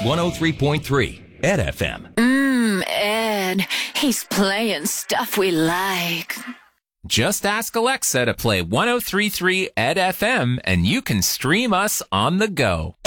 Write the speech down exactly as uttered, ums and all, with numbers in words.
one oh three point three Ed F M. Mmm, Ed. He's playing stuff we like. Just ask Alexa to play one oh three point three Ed F M and you can stream us on the go.